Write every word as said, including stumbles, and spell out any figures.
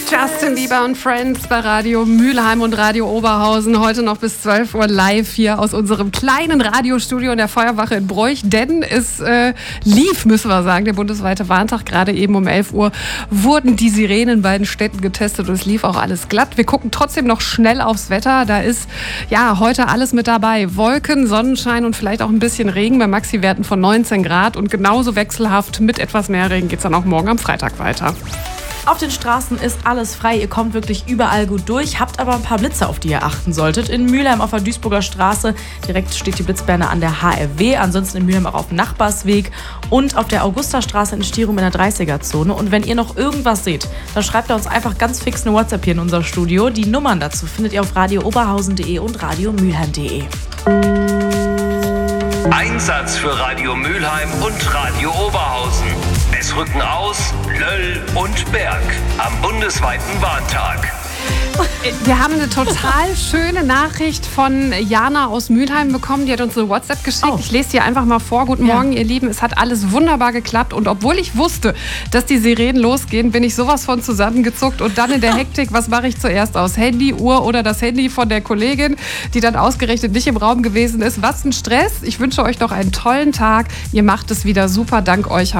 Justin Bieber und Friends bei Radio Mülheim und Radio Oberhausen. Heute noch bis zwölf Uhr live hier aus unserem kleinen Radiostudio in der Feuerwache in Broich. Denn es äh, lief, müssen wir sagen, der bundesweite Warntag. Gerade eben um elf Uhr wurden die Sirenen in beiden Städten getestet und es lief auch alles glatt. Wir gucken trotzdem noch schnell aufs Wetter. Da ist ja heute alles mit dabei. Wolken, Sonnenschein und vielleicht auch ein bisschen Regen bei Maxi-Werten von neunzehn Grad. Und genauso wechselhaft mit etwas mehr Regen geht es dann auch morgen am Freitag weiter. Auf den Straßen ist alles frei, ihr kommt wirklich überall gut durch, habt aber ein paar Blitze, auf die ihr achten solltet. In Mülheim auf der Duisburger Straße, direkt steht die Blitzbirne an der H R W, ansonsten in Mülheim auch auf dem Nachbarsweg und auf der Augustastraße in Stirum in der dreißiger-Zone. Und wenn ihr noch irgendwas seht, dann schreibt ihr uns einfach ganz fix eine WhatsApp hier in unser Studio. Die Nummern dazu findet ihr auf radio oberhausen punkt de und radio mülheim punkt de. Einsatz für Radio Mülheim und Radio Oberhausen. Es rücken aus Löll und Berg am bundesweiten Warntag. Wir haben eine total schöne Nachricht von Jana aus Mülheim bekommen. Die hat uns eine WhatsApp geschickt. Oh. Ich lese die einfach mal vor. Guten Morgen, ja. Ihr Lieben. Es hat alles wunderbar geklappt. Und obwohl ich wusste, dass die Sirenen losgehen, bin ich sowas von zusammengezuckt. Und dann in der Hektik, was mache ich zuerst aus? Handy, Uhr oder das Handy von der Kollegin, die dann ausgerechnet nicht im Raum gewesen ist. Was ein Stress. Ich wünsche euch noch einen tollen Tag. Ihr macht es wieder super. Dank euch.